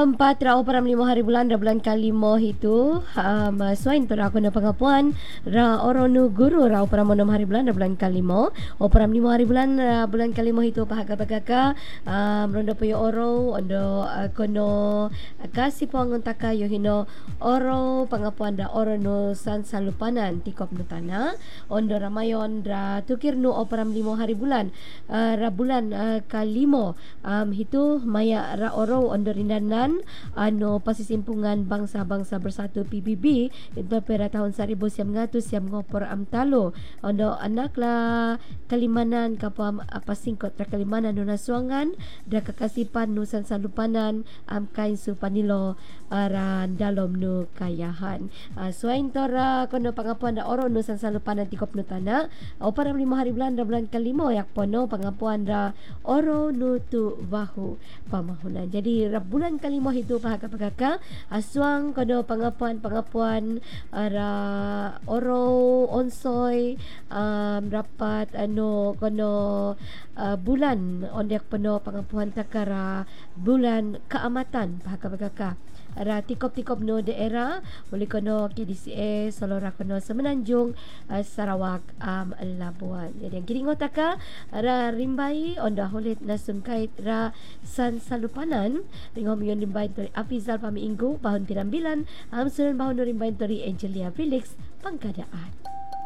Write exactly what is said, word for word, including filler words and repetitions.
empat ra operam lima hari bulan ra bulan kalimo itu um, swain tu ra aku na pangapuan ra oronu guru ra operam enam hari bulan ra bulan kalimo operam lima hari bulan ra bulan kalimo itu pahaga-pahaga um, rondo puyo oro ondo uh, kono kasih puangon taka yo hino oro pangapuan ra orono san salupanan tikop no tanah ondo ramayon ra tukir no operam lima hari bulan uh, ra bulan uh, kalimo um, itu maya ra oro ondo rindanan ano pasisimpungan bangsa-bangsa bersatu P B B itu pada tahun seribu sembilan ratus siam ngopor amtalo ondo anak la kalimanan kapam apa singkot ra kalimanan no nasuangan da kakasipan nusan salupanan am kain supanilo aran dalom no kayahan uh, swain tora kono pangapuan da oro nusan salupanan tikop no tanah operam lima hari bulan da bulan kalimo yak pono pangapuan da oro no tu bahu pamahunan. Jadi bulan kalimo itu pahaka-pahaka aswang kono pangapuan-pangapuan ara oro onsoy um, rapat ano kono uh, bulan ondek penuh pangapuan takara bulan keamatan pahaka-pahaka ra tikop-tikop no daerah muli kono K D C A Solora kono Semenanjung uh, Sarawak um, Labuan. Jadi yang kiringo taka ra rimbai onda holit nasungkait ra san salupanan ringom yon rimbai tori Afizal pamiinggo bahon pirambilan am sunan bahon rimbai tori Angelia Felix pangkadaan.